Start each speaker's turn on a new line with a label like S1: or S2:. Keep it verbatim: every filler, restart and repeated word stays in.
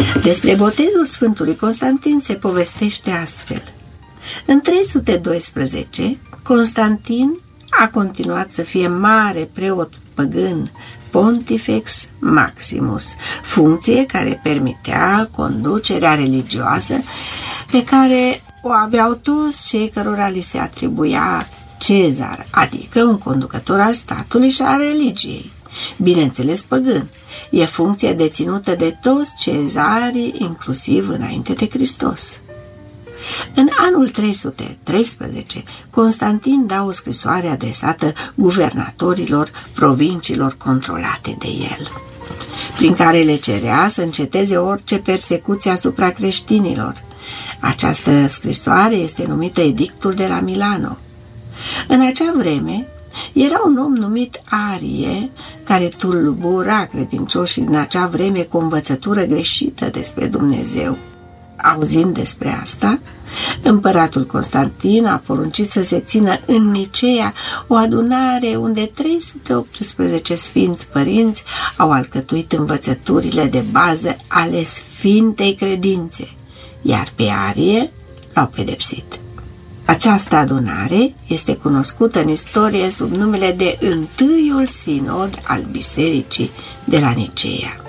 S1: Despre botezul Sfântului Constantin se povestește astfel. În trei sute doisprezece, Constantin a continuat să fie mare preot păgân, Pontifex Maximus, funcție care permitea conducerea religioasă pe care o aveau toți cei cărora li se atribuia Cezar, adică un conducător al statului și a religiei. Bineînțeles păgân, e funcție deținută de toți cezarii, inclusiv înainte de Hristos. În anul trei sute treisprezece, Constantin dă o scrisoare adresată guvernatorilor provinciilor controlate de el, prin care le cerea să înceteze orice persecuție asupra creștinilor. Această scrisoare este numită Edictul de la Milano. În acea vreme, era un om numit Arie, care tulbura credincioșii din acea vreme cu o învățătură greșită despre Dumnezeu. Auzind despre asta, împăratul Constantin a poruncit să se țină în Niceea o adunare unde trei sute optsprezece sfinți părinți au alcătuit învățăturile de bază ale sfintei credințe, iar pe Arie l-au pedepsit. Această adunare este cunoscută în istorie sub numele de Întâiul Sinod al Bisericii de la Niceea.